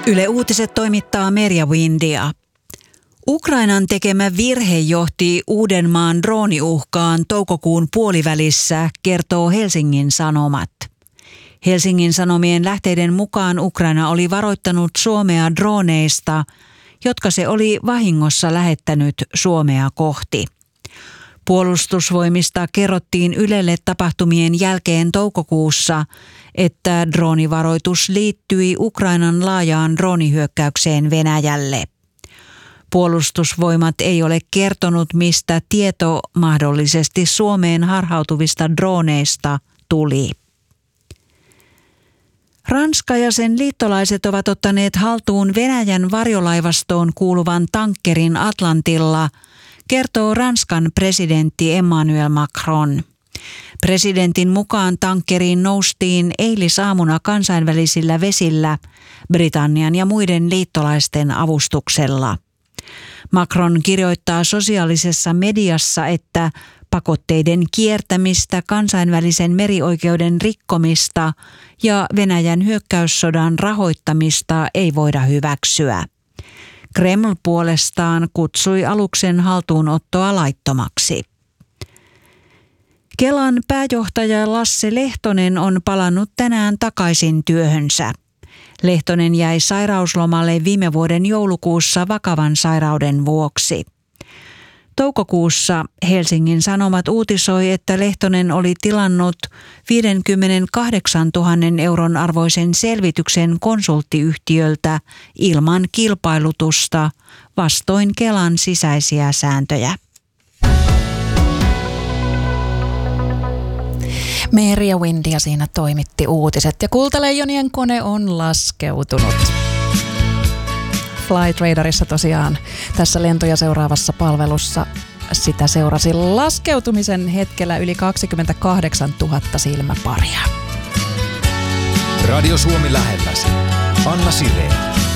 Yle Uutiset toimittaa Merja Windia. Ukrainan tekemä virhe johti Uudenmaan drooniuhkaan toukokuun puolivälissä, kertoo Helsingin Sanomat. Helsingin Sanomien lähteiden mukaan Ukraina oli varoittanut Suomea drooneista, jotka se oli vahingossa lähettänyt Suomea kohti. Puolustusvoimista kerrottiin Ylelle tapahtumien jälkeen toukokuussa, että droonivaroitus liittyi Ukrainan laajaan droonihyökkäykseen Venäjälle. Puolustusvoimat ei ole kertonut, mistä tieto mahdollisesti Suomeen harhautuvista drooneista tuli. Ranska ja sen liittolaiset ovat ottaneet haltuun Venäjän varjolaivastoon kuuluvan tankkerin Atlantilla, kertoo Ranskan presidentti Emmanuel Macron. Presidentin mukaan tankkeriin noustiin eilisaamuna kansainvälisillä vesillä Britannian ja muiden liittolaisten avustuksella. Macron kirjoittaa sosiaalisessa mediassa, että pakotteiden kiertämistä, kansainvälisen merioikeuden rikkomista ja Venäjän hyökkäyssodan rahoittamista ei voida hyväksyä. Kreml puolestaan kutsui aluksen haltuunottoa laittomaksi. Kelan pääjohtaja Lasse Lehtonen on palannut tänään takaisin työhönsä. Lehtonen jäi sairauslomalle viime vuoden joulukuussa vakavan sairauden vuoksi. Toukokuussa Helsingin Sanomat uutisoi, että Lehtonen oli tilannut 58 000 euron arvoisen selvityksen konsulttiyhtiöltä ilman kilpailutusta vastoin Kelan sisäisiä sääntöjä. Merja Windia siinä toimitti uutiset ja kultaleijonien kone on laskeutunut. Flight Radarissa tosiaan tässä lentoja seuraavassa palvelussa sitä seurasi laskeutumisen hetkellä yli 28 000 silmäparia. Radio Suomi lähelläsi. Anna Sireen.